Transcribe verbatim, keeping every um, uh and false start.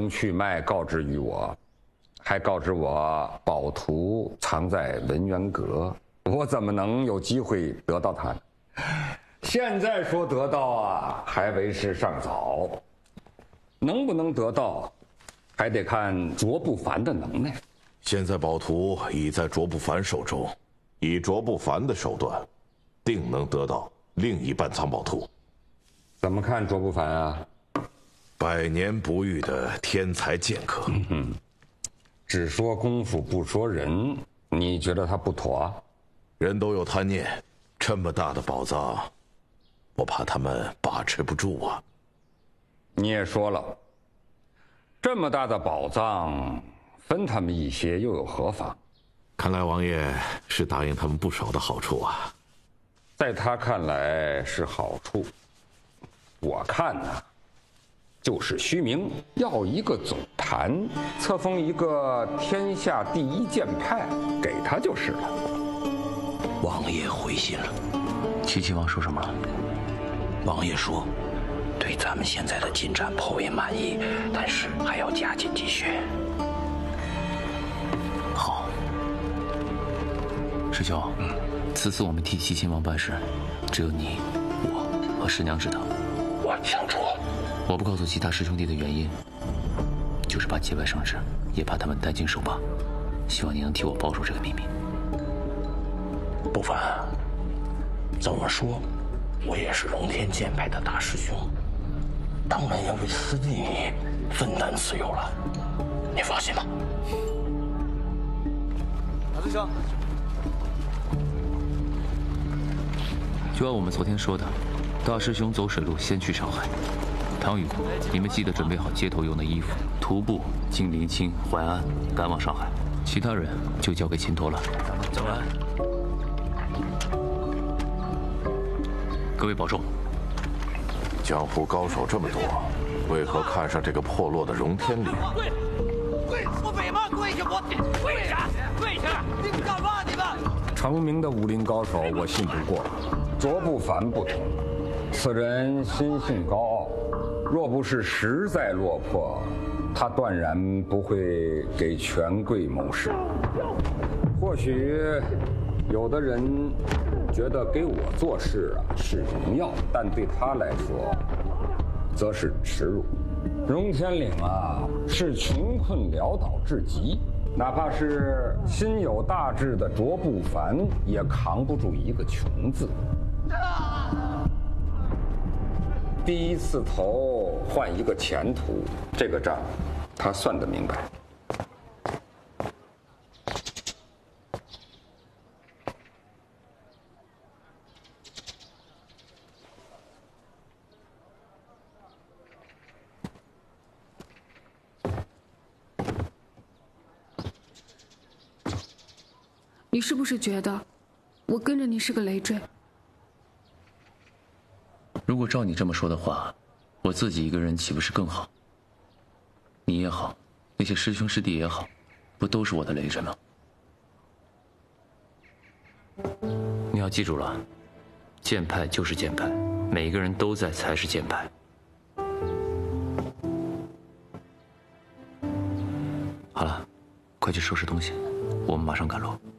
名去脉告知于我，还告知我宝图藏在文渊阁，我怎么能有机会得到它呢？现在说得到啊，还为时尚早，能不能得到，还得看卓不凡的能耐。 现在宝图已在卓不凡手中，以卓不凡的手段，定能得到另一半藏宝图。 怎么看卓不凡啊？ 百年不遇的天才剑客。 嗯，只说功夫不说人，你觉得他不妥啊？ 人都有贪念，这么大的宝藏，我怕他们把持不住啊。 你也说了，这么大的宝藏，分他们一些又有何妨？ 看来王爷是答应他们不少的好处啊。 在他看来是好处，我看呢，就是虚名，要一个总坛，册封一个天下第一剑派给他就是了。 王爷回心了。 齐齐王说什么了？ 王爷说，对咱们现在的进展颇为满意，但是还要加紧积蓄。 好，师兄，嗯，此次我们替齐亲王办事，只有你、我和师娘知道。 我清楚。 我不告诉其他师兄弟的原因，就是怕节外生枝，也怕他们担惊受怕。希望你能替我保守这个秘密。 不凡，怎么说，我也是龙天剑派的大师兄，当然要为师弟你分担此忧了。你放心吧。 大师兄，就按我们昨天说的，大师兄走水路先去上海。唐宇，你们记得准备好街头用的衣服，徒步经临清、淮安，赶往上海。其他人就交给秦托了。 走了。 各位保重。 江湖高手这么多，为何看上这个破落的荣天岭？ 跪跪，我为嘛跪下？我跪下，跪下！你们干嘛？你们？ 成名的武林高手，我信不过。卓不凡不同，此人心性高傲，若不是实在落魄，他断然不会给权贵谋事。或许有的人觉得给我做事啊是荣耀，但对他来说，则是耻辱。荣天岭啊，是穷困潦倒至极，哪怕是心有大志的卓不凡，也扛不住一个穷字。第一次投换一个前途，这个账他算得明白。 你是不是觉得我跟着你是个累赘？ 如果照你这么说的话，我自己一个人岂不是更好？你也好，那些师兄师弟也好，不都是我的累赘吗？你要记住了，剑派就是剑派，每个人都在才是剑派。好了，快去收拾东西，我们马上赶路。